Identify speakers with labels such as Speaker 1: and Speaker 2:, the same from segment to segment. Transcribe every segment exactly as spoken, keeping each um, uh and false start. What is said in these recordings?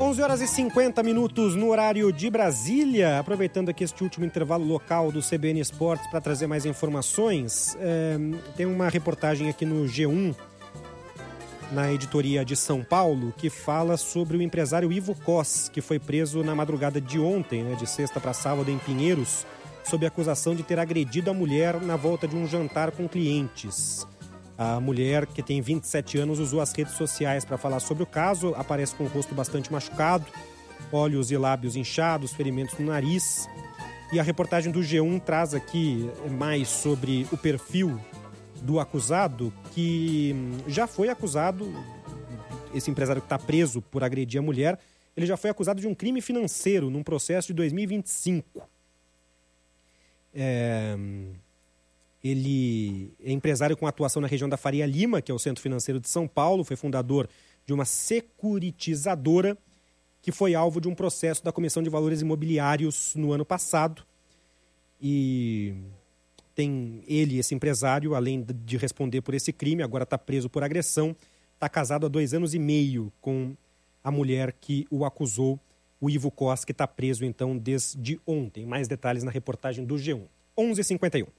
Speaker 1: onze horas e cinquenta minutos no horário de Brasília. Aproveitando aqui este último intervalo local do C B N Esportes para trazer mais informações, é, tem uma reportagem aqui no G um, na editoria de São Paulo, que fala sobre o empresário Ivo Cos, que foi preso na madrugada de ontem, né, de sexta para sábado, em Pinheiros, sob a acusação de ter agredido a mulher na volta de um jantar com clientes. A mulher, que tem vinte e sete anos, usou as redes sociais para falar sobre o caso, aparece com o rosto bastante machucado, olhos e lábios inchados, ferimentos no nariz. E a reportagem do G um traz aqui mais sobre o perfil do acusado, que já foi acusado, esse empresário que está preso por agredir a mulher, ele já foi acusado de um crime financeiro num processo de dois mil e vinte e cinco. É... Ele é empresário com atuação na região da Faria Lima, que é o centro financeiro de São Paulo, foi fundador de uma securitizadora que foi alvo de um processo da Comissão de Valores Imobiliários no ano passado. E tem ele, esse empresário, além de responder por esse crime, agora está preso por agressão, está casado há dois anos e meio com a mulher que o acusou, o Ivo Cos, que está preso então desde ontem. Mais detalhes na reportagem do G um. onze e cinquenta e um.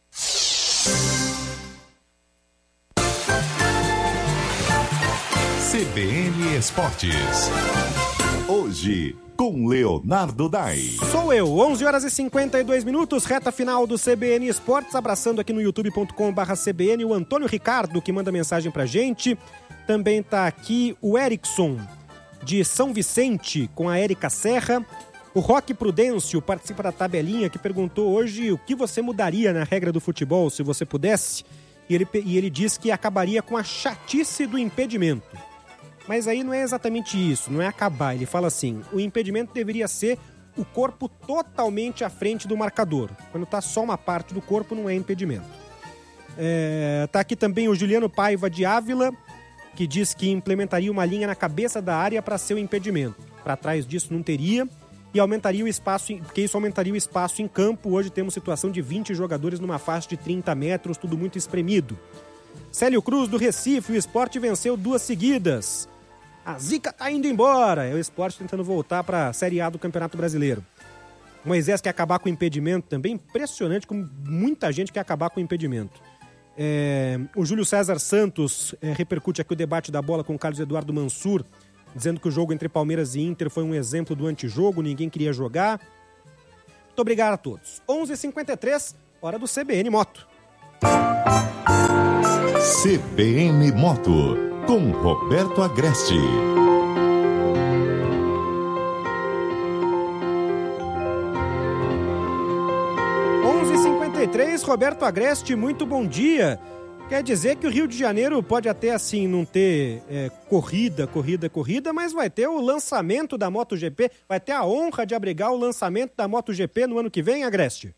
Speaker 2: C B N Esportes. Hoje, com Leonardo Dai.
Speaker 1: Sou eu, onze horas e cinquenta e dois minutos, reta final do C B N Esportes, abraçando aqui no youtube ponto com barra C B N o Antônio Ricardo, que manda mensagem pra gente. Também tá aqui o Erickson, de São Vicente, com a Érica Serra. O Roque Prudêncio participa da tabelinha, que perguntou hoje o que você mudaria na regra do futebol, se você pudesse. E ele, e ele diz que acabaria com a chatice do impedimento. Mas aí não é exatamente isso, não é acabar. Ele fala assim, o impedimento deveria ser o corpo totalmente à frente do marcador. Quando está só uma parte do corpo, não é impedimento. É, tá aqui também o Juliano Paiva de Ávila, que diz que implementaria uma linha na cabeça da área para ser o impedimento. Para trás disso não teria. E aumentaria o espaço, porque isso aumentaria o espaço em campo. Hoje temos situação de vinte jogadores numa faixa de trinta metros, tudo muito espremido. Célio Cruz, do Recife, o Sport venceu duas seguidas. A zica tá indo embora. É o Sport tentando voltar para a Série A do Campeonato Brasileiro. Moisés quer acabar com o impedimento também. Impressionante como muita gente quer acabar com o impedimento. É, o Júlio César Santos é, repercute aqui o debate da bola com o Carlos Eduardo Mansur, dizendo que o jogo entre Palmeiras e Inter foi um exemplo do antijogo, ninguém queria jogar. Muito obrigado a todos. onze e cinquenta e três, hora do C B N Moto.
Speaker 2: C B N Moto, com Roberto Agreste.
Speaker 1: onze e cinquenta e três, Roberto Agreste, muito bom dia. Quer dizer que o Rio de Janeiro pode até, assim, não ter é, corrida, corrida, corrida, mas vai ter o lançamento da MotoGP, vai ter a honra de abrigar o lançamento da MotoGP no ano que vem, Agreste?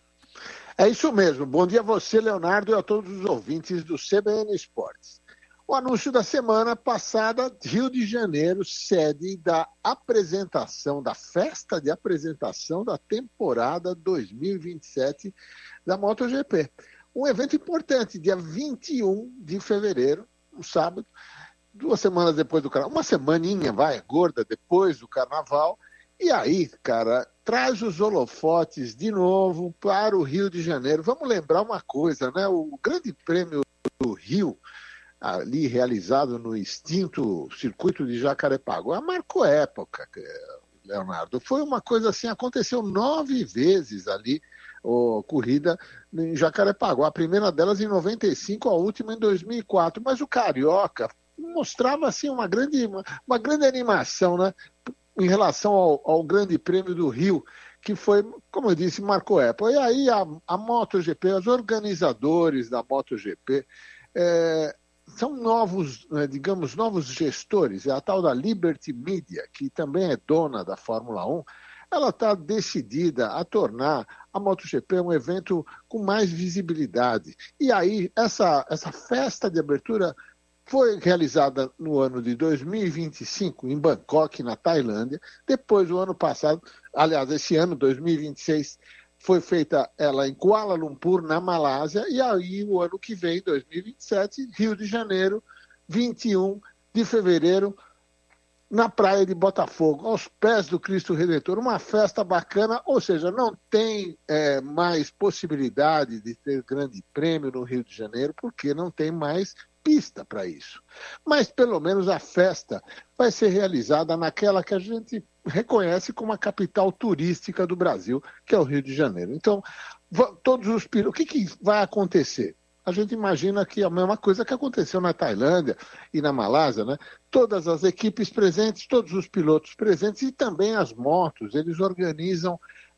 Speaker 3: É isso mesmo. Bom dia a você, Leonardo, e a todos os ouvintes do C B N Esportes. O anúncio da semana passada, Rio de Janeiro, sede da apresentação, da festa de apresentação da temporada dois mil e vinte e sete da MotoGP. Um evento importante, dia vinte e um de fevereiro, um sábado, duas semanas depois do carnaval, uma semaninha, vai, gorda, depois do carnaval. E aí, cara, traz os holofotes de novo para o Rio de Janeiro. Vamos lembrar uma coisa, né? O Grande Prêmio do Rio, ali realizado no extinto circuito de Jacarepaguá, marcou época, Leonardo. Foi uma coisa assim, aconteceu nove vezes ali, a corrida em Jacarepaguá, a primeira delas em noventa e cinco, a última em dois mil e quatro, mas o Carioca mostrava assim uma grande, uma, uma grande animação, né, em relação ao, ao Grande Prêmio do Rio, que foi, como eu disse, marcou época. E aí a, a MotoGP, os organizadores da MotoGP, é, são novos, digamos, novos gestores, é a tal da Liberty Media, que também é dona da Fórmula um. Ela está decidida a tornar a MotoGP um evento com mais visibilidade. E aí, essa, essa festa de abertura foi realizada no ano de dois mil e vinte e cinco, em Bangkok, na Tailândia. Depois, o ano passado, aliás, esse ano, dois mil e vinte e seis, foi feita ela em Kuala Lumpur, na Malásia. E aí, o ano que vem, dois mil e vinte e sete, Rio de Janeiro, vinte e um de fevereiro, na praia de Botafogo, aos pés do Cristo Redentor, uma festa bacana, ou seja, não tem é, mais possibilidade de ter grande prêmio no Rio de Janeiro, porque não tem mais pista para isso. Mas pelo menos a festa vai ser realizada naquela que a gente reconhece como a capital turística do Brasil, que é o Rio de Janeiro. Então, todos os pilotos, o que, que vai acontecer? A gente imagina que é a mesma coisa que aconteceu na Tailândia e na Malásia, né? Todas as equipes presentes, todos os pilotos presentes e também as motos, eles organizam,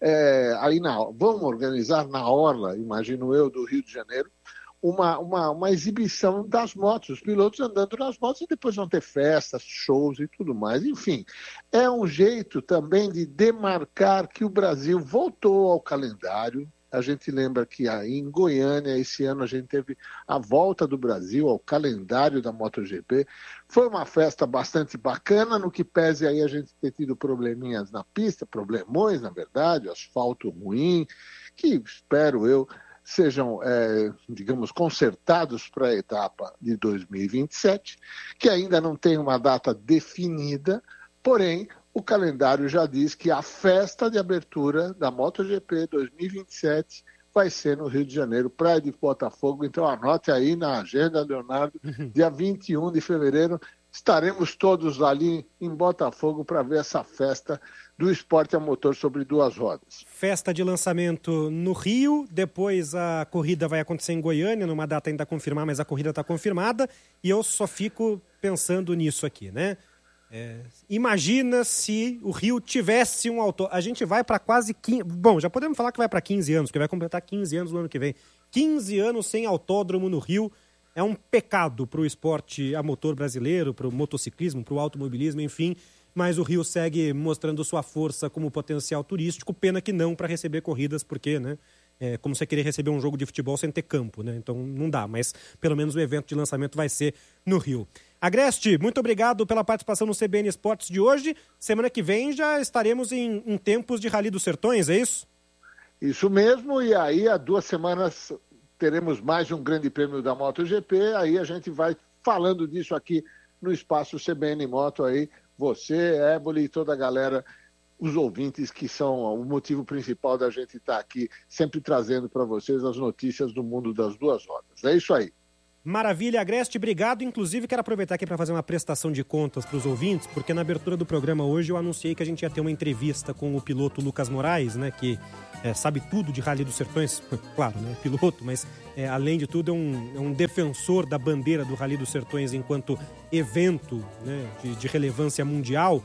Speaker 3: é, aí na, vão organizar na orla, imagino eu, do Rio de Janeiro, uma, uma, uma exibição das motos, os pilotos andando nas motos e depois vão ter festas, shows e tudo mais. Enfim, é um jeito também de demarcar que o Brasil voltou ao calendário. A gente lembra que aí em Goiânia, esse ano, a gente teve a volta do Brasil ao calendário da MotoGP. Foi uma festa bastante bacana, no que pese aí a gente ter tido probleminhas na pista, problemões, na verdade, asfalto ruim, que espero eu sejam, é, digamos, consertados para a etapa de dois mil e vinte e sete, que ainda não tem uma data definida, porém, o calendário já diz que a festa de abertura da MotoGP dois mil e vinte e sete vai ser no Rio de Janeiro, Praia de Botafogo. Então anote aí na agenda, Leonardo, uhum. dia vinte e um de fevereiro, estaremos todos ali em Botafogo para ver essa festa do esporte a motor sobre duas rodas.
Speaker 1: Festa de lançamento no Rio, depois a corrida vai acontecer em Goiânia, numa data ainda a confirmar, mas a corrida está confirmada, e eu só fico pensando nisso aqui, né? É, imagina se o Rio tivesse um autódromo. A gente vai para quase quinze... Bom, já podemos falar que vai para quinze anos, porque vai completar quinze anos no ano que vem. quinze anos sem autódromo no Rio é um pecado para o esporte a motor brasileiro, para o motociclismo, para o automobilismo, enfim. Mas o Rio segue mostrando sua força como potencial turístico. Pena que não para receber corridas, porque, né? É como você querer receber um jogo de futebol sem ter campo, né? Então não dá, mas pelo menos o evento de lançamento vai ser no Rio. Agreste, muito obrigado pela participação no C B N Esportes de hoje. Semana que vem já estaremos em, em tempos de Rally dos Sertões, é isso?
Speaker 3: Isso mesmo, e aí há duas semanas teremos mais um grande prêmio da MotoGP, aí a gente vai falando disso aqui no espaço C B N Moto aí, você, Éboli e toda a galera, os ouvintes que são o motivo principal da gente estar aqui sempre trazendo para vocês as notícias do mundo das duas rodas. É isso aí.
Speaker 1: Maravilha, Agreste, obrigado. Inclusive, quero aproveitar aqui para fazer uma prestação de contas para os ouvintes, porque na abertura do programa hoje eu anunciei que a gente ia ter uma entrevista com o piloto Lucas Moraes, né, que é, sabe tudo de Rally dos Sertões, claro, né, piloto, mas é, além de tudo é um, é um defensor da bandeira do Rally dos Sertões enquanto evento, né, de, de relevância mundial.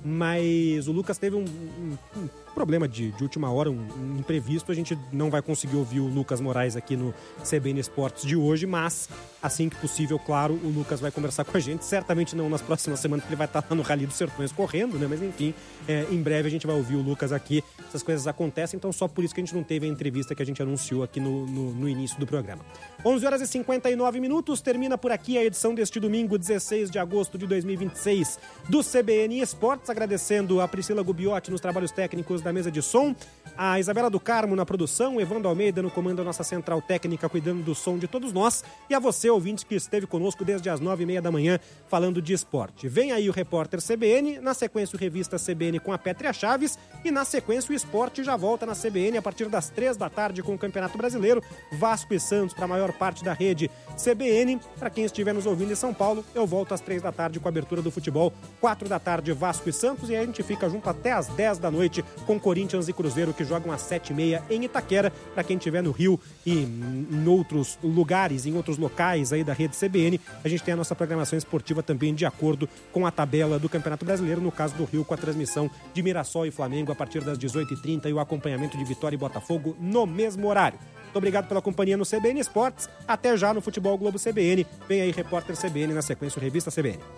Speaker 1: Mas o Lucas teve um, um, um problema de, de última hora, um, um imprevisto. A gente não vai conseguir ouvir o Lucas Moraes aqui no C B N Esportes de hoje, mas assim que possível, claro, o Lucas vai conversar com a gente. Certamente não nas próximas semanas, porque ele vai estar lá no Rally dos Sertões correndo, né? Mas enfim, é, em breve a gente vai ouvir o Lucas aqui. Essas coisas acontecem, então só por isso que a gente não teve a entrevista que a gente anunciou aqui no, no, no início do programa. onze horas e cinquenta e nove minutos, termina por aqui a edição deste domingo, dezesseis de agosto de dois mil e vinte e seis do C B N Esportes, agradecendo a Priscila Gubiotti nos trabalhos técnicos da mesa de som, a Isabela do Carmo na produção, o Evandro Almeida no comando da nossa central técnica, cuidando do som de todos nós, e a você, ouvinte, que esteve conosco desde as nove e meia da manhã, falando de esporte. Vem aí o Repórter C B N, na sequência o Revista C B N com a Pétria Chaves, e na sequência o esporte já volta na C B N a partir das três da tarde com o Campeonato Brasileiro, Vasco e Santos para a maior parte da rede C B N. Para quem estiver nos ouvindo em São Paulo, eu volto às três da tarde com a abertura do futebol, quatro da tarde Vasco e Santos, e aí a gente fica junto até às dez da noite com Corinthians e Cruzeiro, que jogam às sete e meia em Itaquera. Para quem estiver no Rio e em outros lugares, em outros locais aí da rede C B N, a gente tem a nossa programação esportiva também de acordo com a tabela do Campeonato Brasileiro, no caso do Rio, com a transmissão de Mirassol e Flamengo a partir das dezoito e trinta e o acompanhamento de Vitória e Botafogo no mesmo horário. Muito obrigado pela companhia no C B N Esportes. Até já no Futebol Globo C B N. Vem aí Repórter C B N, na sequência Revista C B N.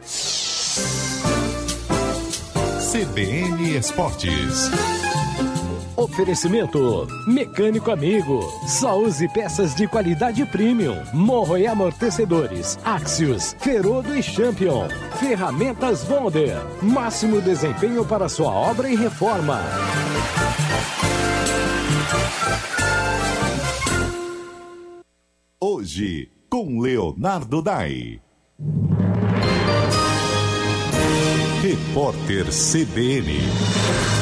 Speaker 2: C B N Esportes.
Speaker 4: Oferecimento Mecânico Amigo. Só use peças de qualidade premium. Morro e amortecedores Axios, Ferodo e Champion. Ferramentas Bonder. Máximo desempenho para sua obra e reforma.
Speaker 2: Hoje, com Leonardo Dai. Repórter C B N.